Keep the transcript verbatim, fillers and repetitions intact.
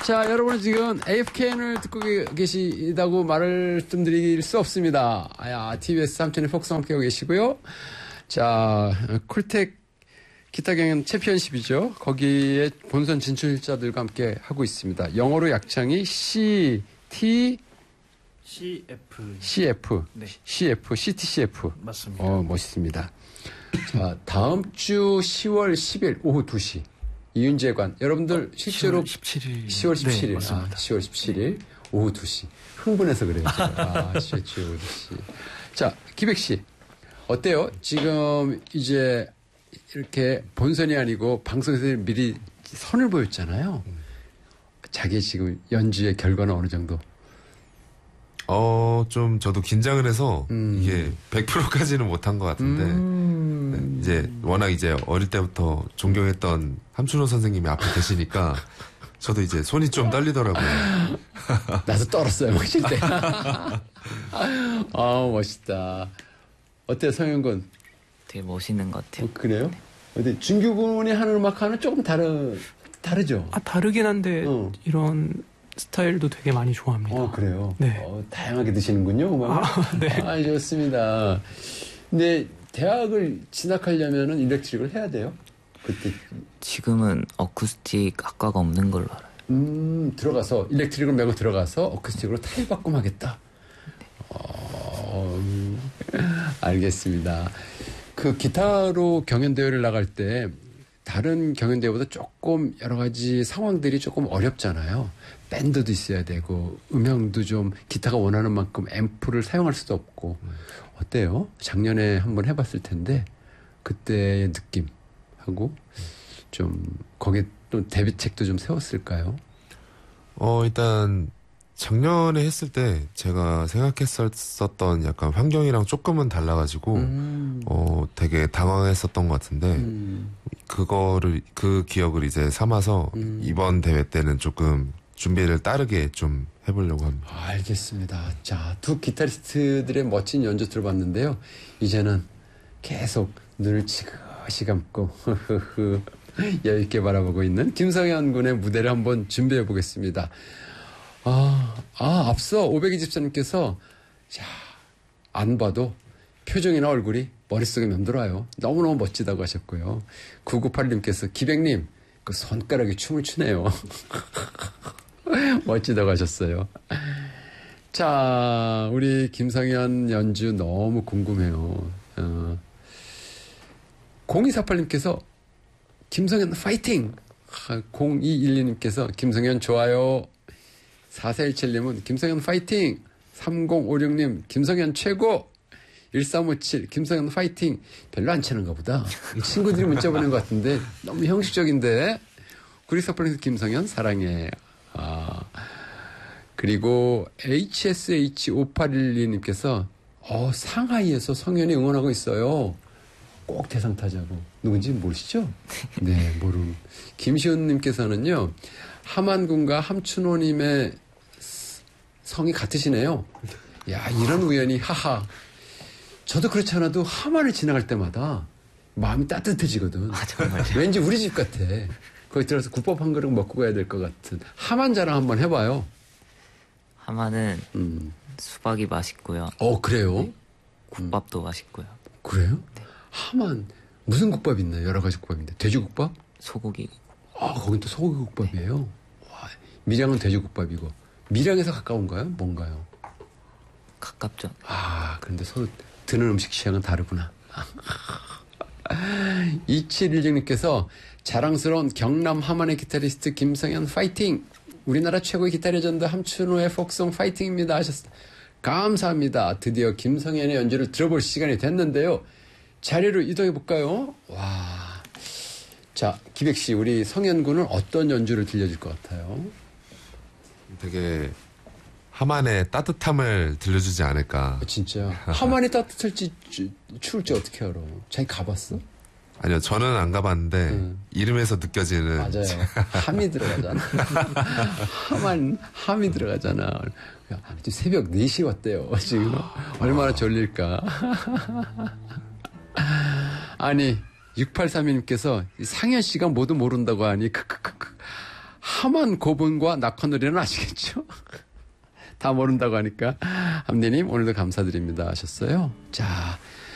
자, 여러분 지금 에이에프케이엔을 듣고 계시다고 말씀드릴 수 없습니다. 아, 티비에스 삼천의 폭성 함께하고 계시고요. 자, 쿨텍 기타 경연 챔피언십이죠. 거기에 본선 진출자들과 함께 하고 있습니다. 영어로 약창이 C, T, 씨에프. 씨에프. 네. 씨에프, 씨티씨에프. 맞습니다. 어, 멋있습니다. 자, 다음 주 시월 십일 오후 두 시. 이윤재관. 여러분들 실제로 시월 십칠일. 시월 십칠일. 네, 맞습니다. 아, 시월 십칠일 오후 두 시. 흥분해서 그래요. 제가. 아, 시월 십칠일 오후 두 시. 자, 기백 씨. 어때요? 지금 이제 이렇게 본선이 아니고 방송에서 미리 선을 보였잖아요. 자기 지금 연주의 결과는 어느 정도? 어, 좀 저도 긴장을 해서 음. 이게 백 퍼센트까지는 못한 것 같은데 음. 네, 이제 워낙 이제 어릴 때부터 존경했던 함춘호 선생님이 앞에 계시니까 저도 이제 손이 좀 떨리더라고요. 나도 떨었어요, 막 칠 때. 아, 멋있다. 어때요, 성현군? 되게 멋있는 것 같아요. 어, 그래요? 어디 준규군이 하는 음악과는 조금 다르, 다르죠? 아, 다르긴 한데 어. 이런 스타일도 되게 많이 좋아합니다. 어, 그래요? 네. 어, 다양하게 드시는군요, 음악을. 아, 네. 아, 좋습니다. 근데 대학을 진학하려면은 일렉트릭을 해야 돼요? 그때. 지금은 어쿠스틱 학과가 없는 걸로 알아요. 음, 들어가서, 일렉트릭을 메고 들어가서 어쿠스틱으로 타일 바꿈하겠다. 어, 음, 알겠습니다. 그 기타로 경연대회를 나갈 때 다른 경연대회보다 조금 여러 가지 상황들이 조금 어렵잖아요. 밴드도 있어야 되고 음향도 좀 기타가 원하는 만큼 앰프를 사용할 수도 없고. 어때요? 작년에 한번 해봤을 텐데 그때의 느낌하고 좀 거기에 또 대비책도 좀 세웠을까요? 어, 일단 작년에 했을 때 제가 생각했었던 약간 환경이랑 조금은 달라가지고 음. 어, 되게 당황했었던 것 같은데 음. 그거를 그 기억을 이제 삼아서 음. 이번 대회 때는 조금 준비를 따르게 좀 해보려고 합니다. 아, 알겠습니다. 자, 두 기타리스트들의 멋진 연주 들어봤는데요. 이제는 계속 눈을 지그시 감고 여유있게 바라보고 있는 김성현 군의 무대를 한번 준비해 보겠습니다. 아, 아, 앞서 오백이 집사님께서 야, 안 봐도 표정이나 얼굴이 머릿속에 맴돌아요. 너무너무 멋지다고 하셨고요. 구구팔님께서 기백님 그 손가락에 춤을 추네요. 멋지다고 하셨어요. 자, 우리 김성현 연주 너무 궁금해요. 어. 공이사팔님께서 김성현 파이팅! 공이일이님께서 김성현 좋아요. 사사일칠님은 김성현 파이팅! 삼공오육님 김성현 최고! 일삼오칠 김성현 파이팅! 별로 안 치는가 보다. 친구들이 문자 보낸 것 같은데 너무 형식적인데. 구리사팔님께서 김성현 사랑해. 아, 그리고 에이치에스에이치 오팔일이님께서 어, 상하이에서 성현이 응원하고 있어요. 꼭 대상 타자고. 누군지 모르시죠? 네, 모름. 김시훈님께서는요, 함안군과 함춘호님의 성이 같으시네요. 야, 이런 우연이, 하하. 저도 그렇지 않아도 함안을 지나갈 때마다 마음이 따뜻해지거든. 아, 정말요? 왠지 우리 집 같아. 거기 들어서 국밥 한 그릇 먹고 가야 될 것 같은. 함안 자랑 한번 해봐요. 하마는 음. 수박이 맛있고요. 어, 그래요? 국밥도 맛있고요. 그래요? 네. 함안 무슨 국밥 있나요? 여러 가지 국밥인데. 돼지국밥? 소고기. 아, 거긴 또 소고기 국밥이에요? 와, 밀양은 돼지국밥이고. 밀양에서 가까운가요? 뭔가요? 가깝죠. 아, 그런데 서로 드는 음식 취향은 다르구나. 이칠일육님께서 자랑스러운 경남 함안의 기타리스트 김성현 파이팅! 우리나라 최고의 기타 레전드 함춘호의 폭송 파이팅입니다 하셨습니다. 감사합니다. 드디어 김성현의 연주를 들어볼 시간이 됐는데요. 자리로 이동해 볼까요? 와, 자, 기백 씨, 우리 성현 군은 어떤 연주를 들려줄 것 같아요? 되게 함안의 따뜻함을 들려주지 않을까. 아, 진짜 함안이 따뜻할지 추, 추울지 어떻게 알아? 자기 가봤어? 아니요, 저는 안 가봤는데 음. 이름에서 느껴지는. 맞아요. 함이 들어가잖아. 함한 함이 들어가잖아. 야, 지금 새벽 네 시 왔대요. 지금 얼마나 졸릴까. 아니 육팔삼이님께서 상현 씨가 모두 모른다고 하니 크크크크. 험한 고분과 낙헌놀이는 아시겠죠? 다 모른다고 하니까 함니님 오늘도 감사드립니다 하셨어요. 자,